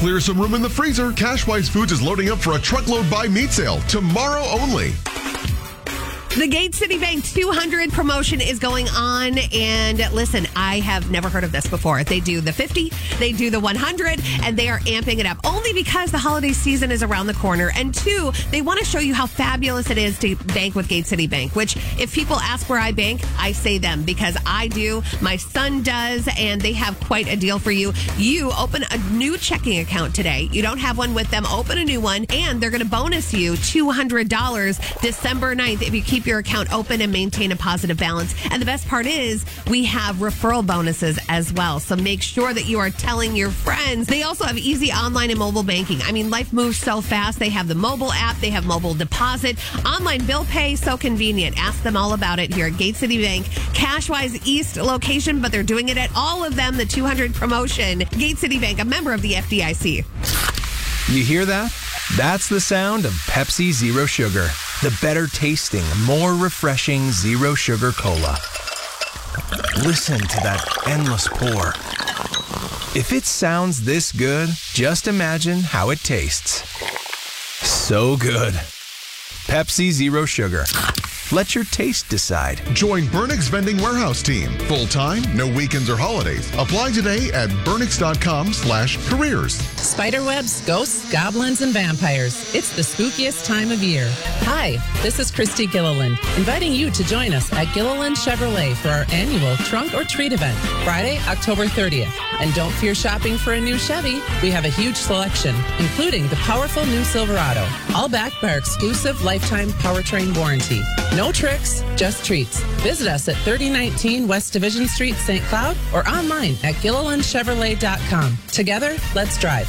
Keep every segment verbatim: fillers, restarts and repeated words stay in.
Clear some room in the freezer. Cashwise Foods is loading up for a truckload buy meat sale tomorrow only. The Gate City Bank two hundred promotion is going on. And listen, I have never heard of this before. They do the fifty, they do the one hundred, and they are amping it up only because the holiday season is around the corner. And two, they want to show you how fabulous it is to bank with Gate City Bank, which if people ask where I bank, I say them because I do. My son does, and they have quite a deal for you. You open a new checking account today. You don't have one with them, open a new one, and they're going to bonus you two hundred dollars December ninth if you keep your account open and maintain a positive balance. And the best part is we have referral bonuses as well. So make sure that you are telling your friends. They also have easy online and mobile banking. I mean, life moves so fast. They have the mobile app. They have mobile deposit, online bill pay. So convenient. Ask them all about it here at Gate City Bank. Cashwise East location, but they're doing it at all of them. The two hundred promotion. Gate City Bank, a member of the F D I C. You hear that? That's the sound of Pepsi Zero Sugar. The better tasting, more refreshing Zero Sugar Cola. Listen to that endless pour. If it sounds this good, just imagine how it tastes. So good. Pepsi Zero Sugar. Let your taste decide. Join Burnix Vending Warehouse Team. Full-time, no weekends or holidays. Apply today at burnix.com slash careers. Spiderwebs, ghosts, goblins, and vampires. It's the spookiest time of year. Hi, this is Christy Gilliland, inviting you to join us at Gilliland Chevrolet for our annual Trunk or Treat event, Friday, October thirtieth. And don't fear shopping for a new Chevy. We have a huge selection, including the powerful new Silverado, all backed by our exclusive lifetime powertrain warranty. No tricks, just treats. Visit us at thirty nineteen West Division Street, Saint Cloud, or online at gilliland chevrolet dot com. Together, let's drive.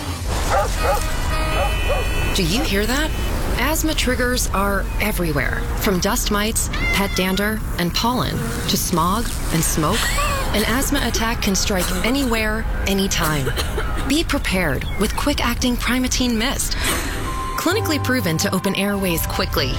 Do you hear that? Asthma triggers are everywhere, from dust mites, pet dander, and pollen, to smog and smoke. An asthma attack can strike anywhere, anytime. Be prepared with quick-acting Primatene Mist. Clinically proven to open airways quickly.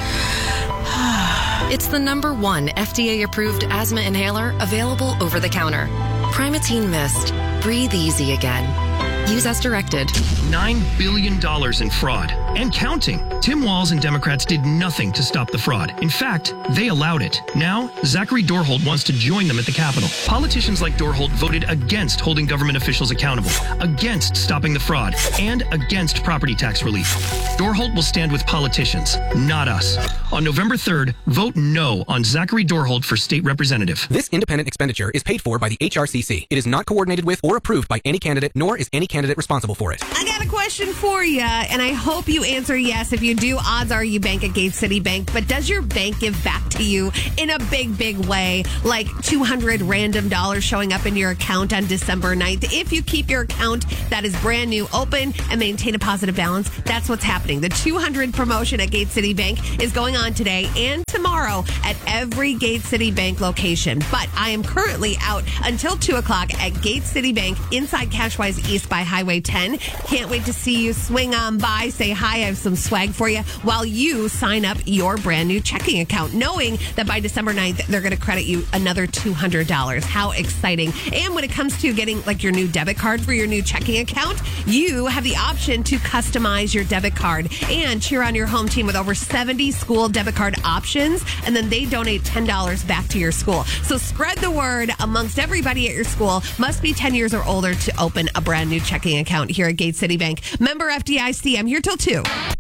It's the number one F D A-approved asthma inhaler available over the counter. Primatene Mist. Breathe easy again. Use as directed. nine billion dollars in fraud. And counting. Tim Walz and Democrats did nothing to stop the fraud. In fact, they allowed it. Now, Zachary Dorholt wants to join them at the Capitol. Politicians like Dorholt voted against holding government officials accountable, against stopping the fraud, and against property tax relief. Dorholt will stand with politicians, not us. On November third, vote no on Zachary Dorholt for state representative. This independent expenditure is paid for by the H R C C. It is not coordinated with or approved by any candidate, nor is any candidate responsible for it. I got a question for you, and I hope you answer yes. If you do, odds are you bank at Gate City Bank. But does your bank give back to you in a big, big way, like two hundred random dollars showing up in your account on December ninth? If you keep your account that is brand new open and maintain a positive balance, that's what's happening. The two hundred promotion at Gate City Bank is going on today and tomorrow at every Gate City Bank location. But I am currently out until two o'clock at Gate City Bank inside Cashwise East by Highway ten. Can't wait to see you. Swing on by, say hi. I have some swag for you while you sign up your brand new checking account, knowing that by December ninth, they're going to credit you another two hundred dollars. How exciting. And when it comes to getting like your new debit card for your new checking account, you have the option to customize your debit card and cheer on your home team with over seventy school debit card options. And then they donate ten dollars back to your school. So spread the word amongst everybody at your school. Must be ten years or older to open a brand new checking account here at Gate City Bank. Member F D I C. I'm here till two.